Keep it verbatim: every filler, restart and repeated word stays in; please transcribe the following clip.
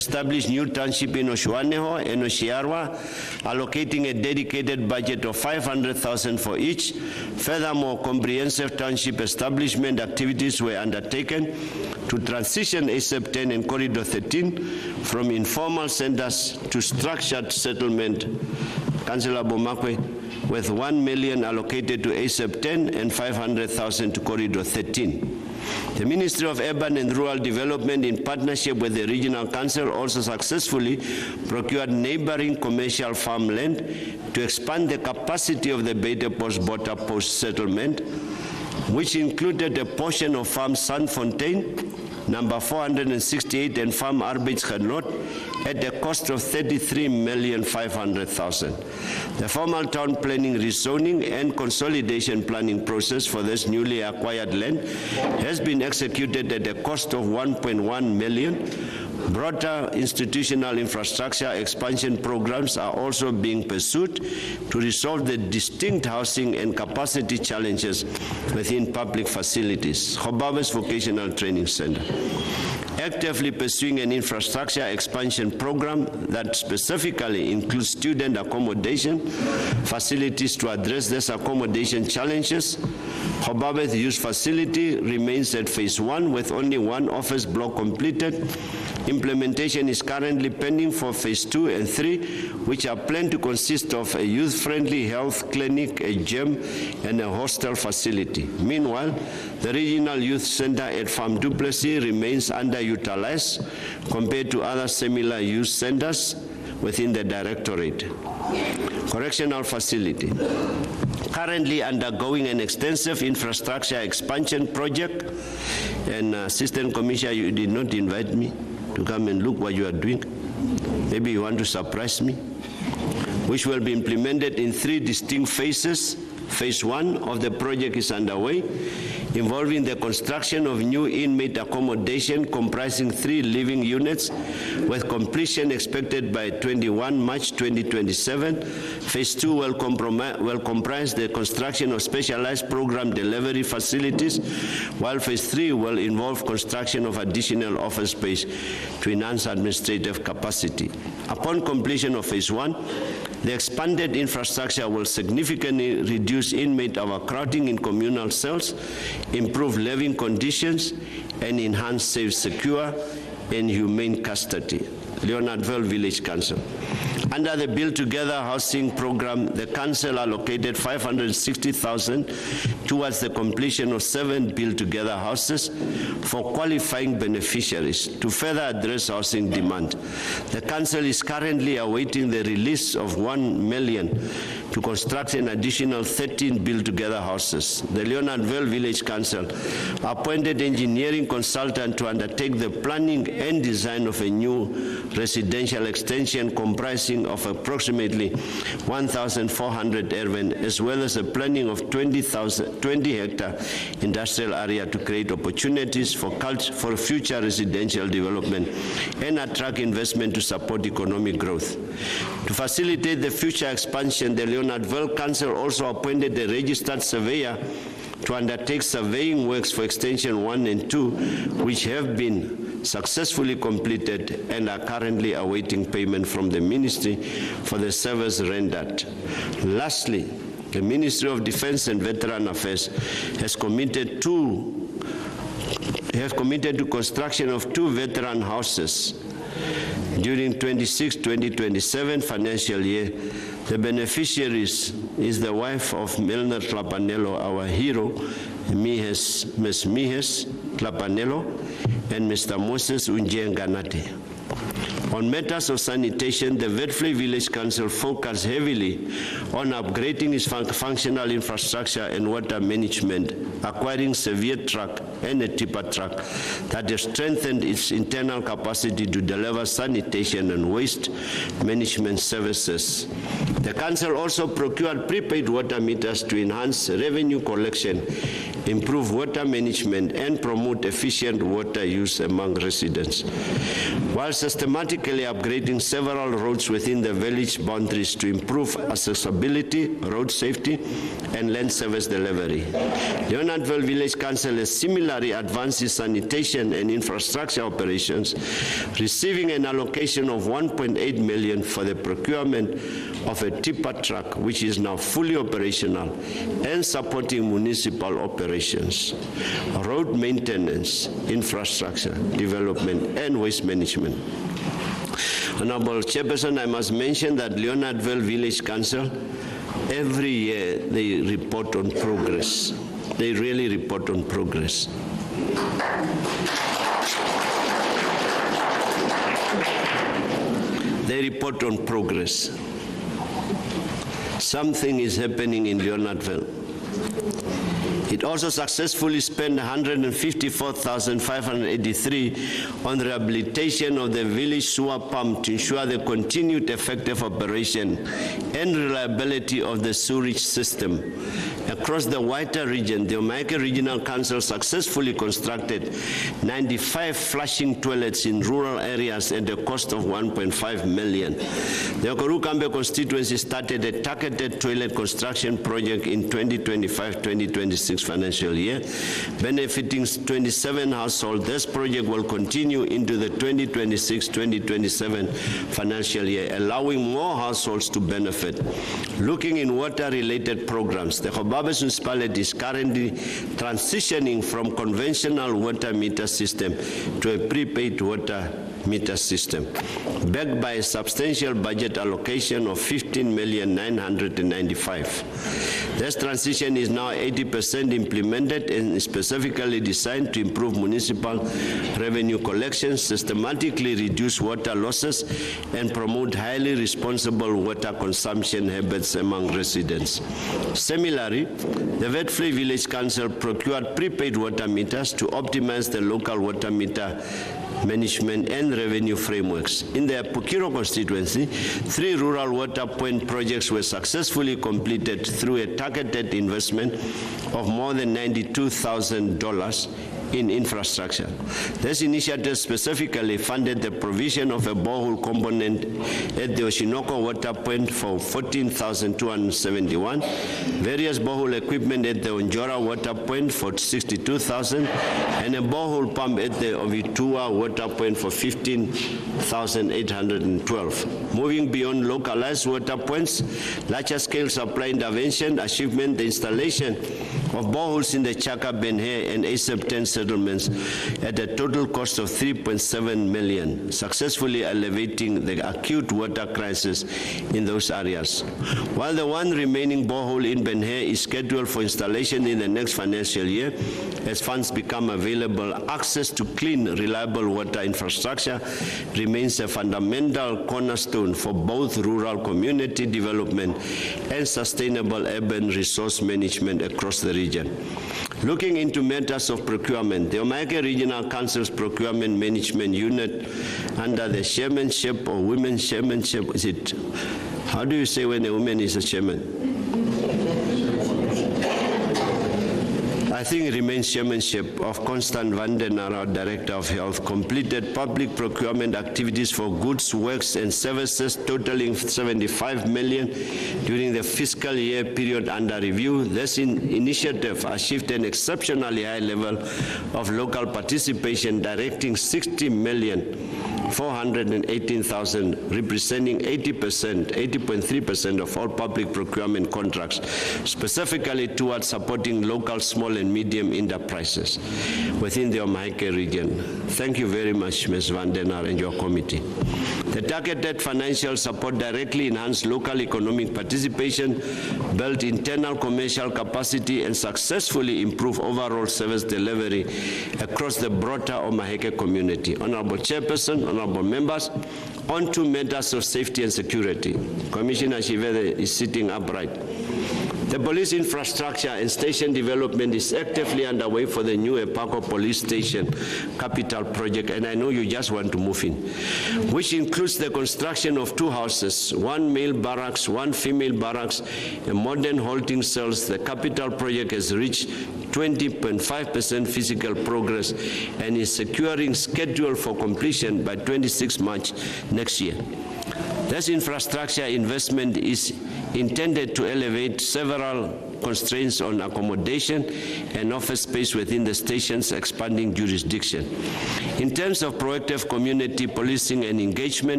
Establish new township in Oshuaneho and Oshiarwa, allocating a dedicated budget of five hundred thousand dollars for each. Furthermore, comprehensive township establishment activities were undertaken to transition A S A P ten and Corridor thirteen from informal centers to structured settlement. Councillor Bomakwe, with one million dollars allocated to A S A P ten and five hundred thousand dollars to Corridor thirteen. The Ministry of Urban and Rural Development, in partnership with the Regional Council, also successfully procured neighboring commercial farmland to expand the capacity of the Beta Post Border Post settlement, which included a portion of Farm Sandfontein, number four hundred sixty-eight, and Farm Arbeidsgenot at a cost of thirty-three million five hundred thousand dollars. The formal town planning, rezoning, and consolidation planning process for this newly acquired land has been executed at a cost of one point one million dollars. Broader institutional infrastructure expansion programs are also being pursued to resolve the distinct housing and capacity challenges within public facilities. Hobabes Vocational Training Center, actively pursuing an infrastructure expansion program that specifically includes student accommodation facilities to address these accommodation challenges. Hobabes Youth Facility remains at phase one with only one office block completed. Implementation is currently pending for phase two and three, which are planned to consist of a youth-friendly health clinic, a gym, and a hostel facility. Meanwhile, the Regional Youth Center at Farm Duplessis remains underutilized compared to other similar youth centers within the Directorate. Correctional Facility, currently undergoing an extensive infrastructure expansion project, and uh, Assistant Commissioner, you did not invite me to come and look what you are doing. Maybe you want to surprise me, which will be implemented in three distinct phases. Phase one of the project is underway, involving the construction of new inmate accommodation comprising three living units, with completion expected by twenty-first March twenty twenty-seven. Phase two will, will comprise the construction of specialized program delivery facilities, while phase three will involve construction of additional office space to enhance administrative capacity. Upon completion of phase one, the expanded infrastructure will significantly reduce inmate overcrowding in communal cells, improve living conditions, and enhance safe, secure, and humane custody. Leonardville Village Council. Under the Build Together Housing Program, the Council allocated five hundred sixty thousand dollars towards the completion of seven Build Together houses for qualifying beneficiaries to further address housing demand. The Council is currently awaiting the release of one million dollars to construct an additional thirteen Build Together houses. The Leonardville Village Council appointed engineering consultant to undertake the planning and design of a new residential extension comprising of approximately one thousand four hundred urban, as well as the planning of twenty hectare industrial area to create opportunities for, cult for future residential development and attract investment to support economic growth. To facilitate the future expansion, the Leonardville Council also appointed a registered surveyor to undertake surveying works for extension one and two, which have been successfully completed and are currently awaiting payment from the Ministry for the service rendered. Lastly, the Ministry of Defense and Veteran Affairs has committed to have committed to construction of two veteran houses during twenty-six twenty twenty-seven financial year. The beneficiaries is the wife of Milner Tlapanelo, our hero, Miss Mihes Tlapanelo, and Mister Moses Unjenganate. On matters of sanitation, the Vetfley Village Council focused heavily on upgrading its fun functional infrastructure and water management, acquiring severe truck and a tipper truck that has strengthened its internal capacity to deliver sanitation and waste management services. The Council also procured prepaid water meters to enhance revenue collection improve water management, and promote efficient water use among residents, while systematically upgrading several roads within the village boundaries to improve accessibility, road safety, and land service delivery. Leonardville Village Council has similarly advanced its sanitation and infrastructure operations, receiving an allocation of one point eight million dollars for the procurement of a tipper truck, which is now fully operational, and supporting municipal operations, road maintenance, infrastructure development, and waste management. Honorable Chairperson, I must mention that Leonardville Village Council, every year they report on progress. They really report on progress. They report on progress. Something is happening in Leonardville. It also successfully spent one hundred fifty-four thousand five hundred eighty-three on rehabilitation of the village sewer pump to ensure the continued effective operation and reliability of the sewage system. Across the wider region, the Omagh Regional Council successfully constructed ninety-five flushing toilets in rural areas at a cost of one point five million dollars. The Okorokambe constituency started a targeted toilet construction project in twenty twenty-five twenty twenty-six financial year, benefiting twenty-seven households. This project will continue into the twenty twenty-six twenty twenty-seven financial year, allowing more households to benefit. Looking in water-related programs, the Hobabes municipality is currently transitioning from conventional water meter system to a prepaid water meter system, backed by a substantial budget allocation of fifteen million nine hundred ninety-five thousand. This transition is now eighty percent implemented and is specifically designed to improve municipal revenue collections, systematically reduce water losses, and promote highly responsible water consumption habits among residents. Similarly, the Vetfree Village Council procured prepaid water meters to optimize the local water meter management and revenue frameworks. In the Pukiro constituency, three rural water point projects were successfully completed through a targeted investment of more than ninety-two thousand dollars in infrastructure. This initiative specifically funded the provision of a borehole component at the Oshinoko water point for fourteen thousand two hundred seventy-one, various borehole equipment at the Onjora water point for sixty-two thousand, and a borehole pump at the Ovitua water point for fifteen thousand eight hundred twelve. Moving beyond localized water points, larger scale supply intervention, achievement, the installation of boreholes in the Chaka, Benhe, and A S A P ten settlements at a total cost of three point seven million dollars, successfully alleviating the acute water crisis in those areas. While the one remaining borehole in Benhe is scheduled for installation in the next financial year, as funds become available, access to clean, reliable water infrastructure remains a fundamental cornerstone for both rural community development and sustainable urban resource management across the region. Looking into matters of procurement, the Omagh Regional Council's Procurement Management Unit, under the chairmanship or women's chairmanship, is it, how do you say when a woman is a chairman? I think it remains chairmanship of Constant Vandenaar, our Director of Health, completed public procurement activities for goods, works, and services totaling seventy-five million dollars during the fiscal year period under review. This in initiative achieved an exceptionally high level of local participation, directing sixty million four hundred eighteen thousand, representing eighty percent, eighty point three percent of all public procurement contracts, specifically towards supporting local small and medium enterprises within the Omagh region. Thank you very much, Miz Vandenaar, and your committee. The targeted financial support directly enhanced local economic participation, built internal commercial capacity, and successfully improved overall service delivery across the broader Omagh community. Honorable Chairperson, honorable members, on to matters of safety and security. Commissioner Shivede is sitting upright. The police infrastructure and station development is actively underway for the new Epako Police Station capital project, and I know you just want to move in, which includes the construction of two houses, one male barracks, one female barracks, and modern holding cells. The capital project has reached twenty point five percent physical progress and is securing schedule for completion by twenty-sixth of March next year. This infrastructure investment is intended to elevate several constraints on accommodation and office space within the station's expanding jurisdiction. In terms of proactive community policing and engagement,